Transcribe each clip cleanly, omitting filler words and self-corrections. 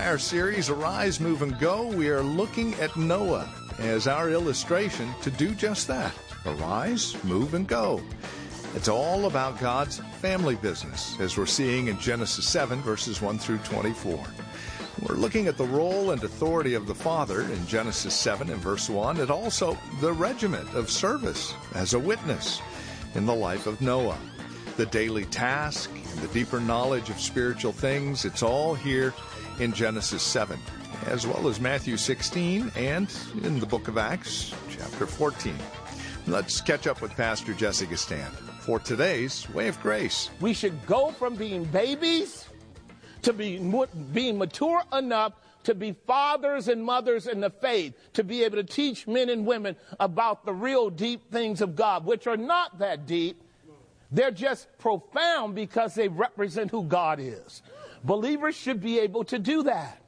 our series, Arise, Move, and Go, we are looking at Noah as our illustration to do just that. Arise, move, and go. It's all about God's family business, as we're seeing in Genesis 7, verses 1 through 24. We're looking at the role and authority of the father in Genesis 7 and verse 1, and also the regiment of service as a witness in the life of Noah. The daily task and the deeper knowledge of spiritual things, it's all here in Genesis 7, as well as Matthew 16 and in the book of Acts, chapter 14. Let's catch up with Pastor Jesse Stand for today's Way of Grace. We should go from being babies to being mature enough to be fathers and mothers in the faith, to be able to teach men and women about the real deep things of God, which are not that deep. They're just profound because they represent who God is. Believers should be able to do that.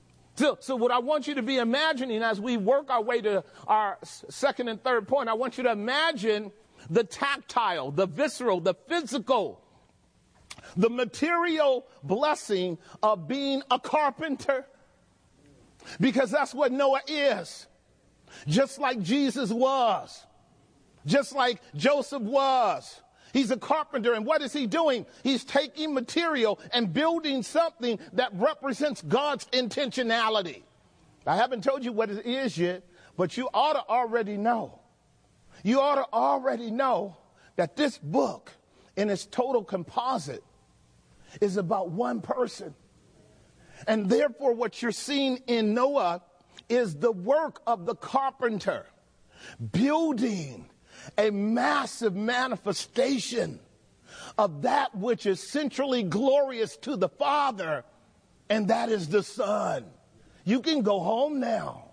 So what I want you to be imagining as we work our way to our second and third point, I want you to imagine the tactile, the visceral, the physical, the material blessing of being a carpenter. Because that's what Noah is. Just like Jesus was. Just like Joseph was. He's a carpenter, and what is he doing? He's taking material and building something that represents God's intentionality. I haven't told you what it is yet, but you ought to already know. You ought to already know that this book, in its total composite, is about one person. And therefore, what you're seeing in Noah is the work of the carpenter, building a massive manifestation of that which is centrally glorious to the Father, and that is the Son. You can go home now.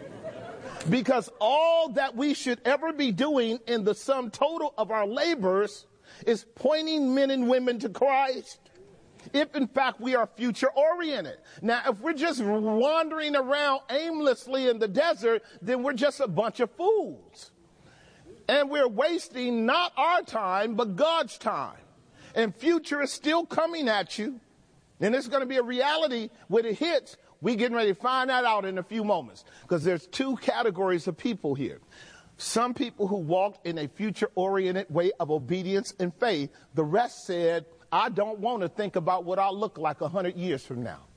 Because all that we should ever be doing in the sum total of our labors is pointing men and women to Christ. If, in fact, we are future-oriented. Now, if we're just wandering around aimlessly in the desert, then we're just a bunch of fools. And we're wasting not our time, but God's time. And future is still coming at you. And it's going to be a reality when it hits. We're getting ready to find that out in a few moments. Because there's two categories of people here. Some people who walked in a future-oriented way of obedience and faith. The rest said, I don't want to think about what I'll look like 100 years from now.